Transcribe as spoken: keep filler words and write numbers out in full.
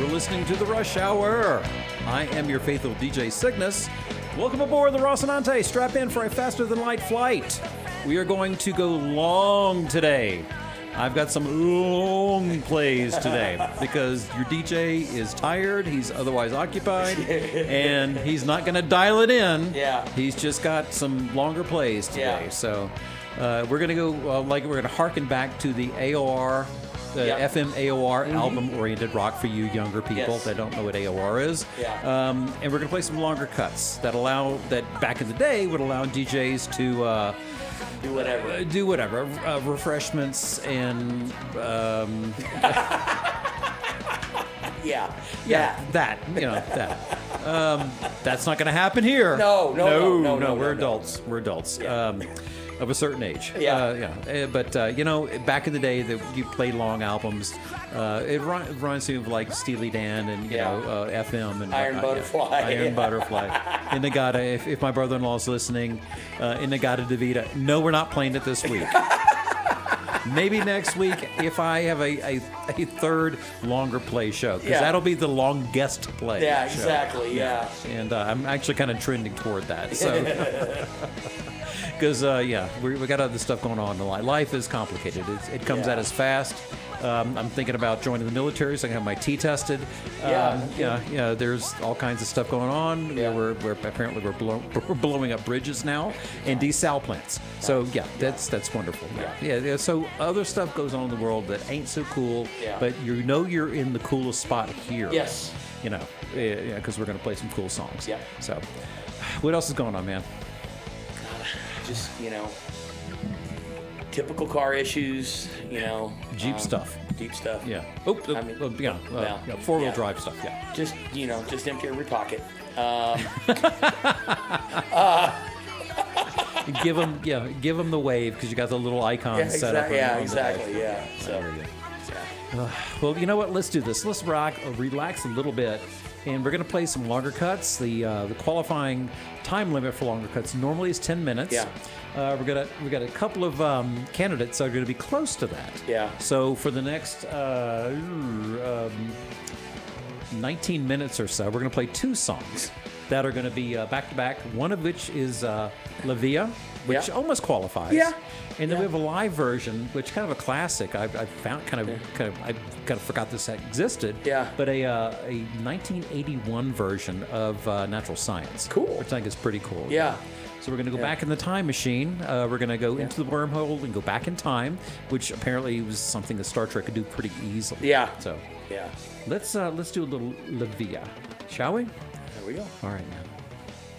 listening to The Rush Hour. I am your faithful D J Cygnus. Welcome aboard the Rocinante. Strap in for a faster-than-light flight. We are going to go long today. I've got some long plays today because your D J is tired, he's otherwise occupied, and he's not going to dial it in. Yeah. He's just got some longer plays today. Yeah. So uh, we're going to go, uh, like, we're going to harken back to the A O R, the Yep. F M A O R, Mm-hmm. album-oriented rock for you younger people Yes. that don't know what A O R is. Yeah. Um, and we're going to play some longer cuts that allow, that back in the day would allow D Js to... Uh, Do whatever. Uh, do whatever. Uh, refreshments and um, Yeah. yeah, that you know that. Um, that's not going to happen here. No, no, no, no, no, we're no, no. adults. We're adults. Yeah. Um, of a certain age. Yeah. Uh, yeah. Uh, But, uh, you know, back in the day, that you played long albums. Uh, it ri- reminds me of, like, Steely Dan and, you Yeah. know, uh, F M. and Iron whatnot. Butterfly. Yeah. Iron Yeah. Butterfly. Inagata, if, if my brother-in-law is listening, uh, Inagata Devita. No, we're not playing it this week. Maybe next week if I have a, a, a third longer play show, because Yeah. that'll be the longest play Yeah, show. exactly. Yeah. And uh, I'm actually kind of trending toward that. So, because uh, yeah, we we got other stuff going on in life. Life is complicated. It, it comes Yeah. at us fast. Um, I'm thinking about joining the military, so I can have my T tested. Yeah. Um, yeah, yeah. There's all kinds of stuff going on. Yeah. We're, we're apparently we're, blow, we're blowing up bridges now and desal plants. So yeah, that's that's wonderful. Yeah. yeah, yeah. So other stuff goes on in the world that ain't so cool, Yeah. but you know you're in the coolest spot here. Yes. You know, yeah, because we're gonna play some cool songs. Yeah. So, what else is going on, man? Just, you know, typical car issues, you know. Jeep um, stuff. Jeep stuff. Yeah. Oh, uh, I mean, uh, yeah. Uh, well, yeah, four-wheel yeah. drive stuff. Yeah. Just, you know, just empty every pocket. Um, give them, yeah, give them the wave because you got the little icon yeah, set up. exactly. Yeah, on the exactly. back. Yeah. I So, hear you. yeah. Well, you know what? Let's do this. Let's rock, uh, relax a little bit, and we're going to play some longer cuts. The uh, the qualifying time limit for longer cuts normally is ten minutes. Yeah. Uh, we're gonna we got a couple of um, candidates that are going to be close to that. Yeah. So for the next uh, um, nineteen minutes or so, we're going to play two songs that are going to be uh, back to back. One of which is uh, La Via, which Yeah. almost qualifies. Yeah. And then Yeah. we have a live version, which kind of a classic. I, I found kind of, kind of, I kind of forgot this existed. Yeah. But a uh, a nineteen eighty-one version of uh, Natural Science. Cool. Which I think is pretty cool. Yeah. So we're going to go Yeah. back in the time machine. Uh, we're going to go into the wormhole and go back in time, which apparently was something that Star Trek could do pretty easily. Yeah. So Yeah. let's uh, let's do a little La Via, shall we? There we go. All right, man.